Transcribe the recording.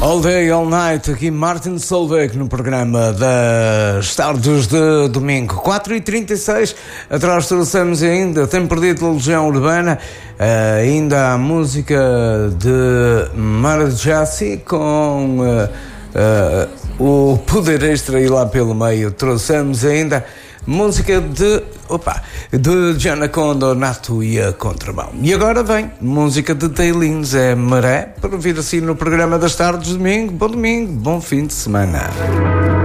All Day, All Night, aqui Martin Solveig no programa das tardes de domingo, 4h36, atrás trouxemos ainda, Tem Perdido a Legião Urbana, ainda a música de Mara Jassi com o Poder Extra e lá pelo meio trouxemos ainda música de Gianna Conda, Nato e a Contramão. E agora vem música de Tailins, é Maré, para vir assim no programa das tardes de domingo. Bom domingo, bom fim de semana.